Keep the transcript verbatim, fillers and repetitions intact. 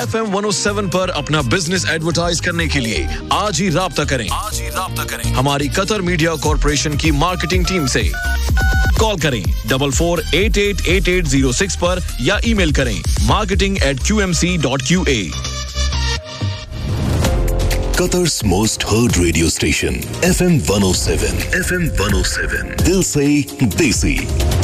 F M one O seven पर अपना business advertise करने के लिए आज ही राब्ता करें आज ही राब्ता करें हमारी कतर मीडिया कॉर्पोरेशन की मार्केटिंग टीम से। कॉल करें double four eight eight eight eight zero six पर या ईमेल करें marketing eight Q M C dot Q A. Qatar's most heard radio station, F M one oh seven. F M one oh seven. Dil se Desi.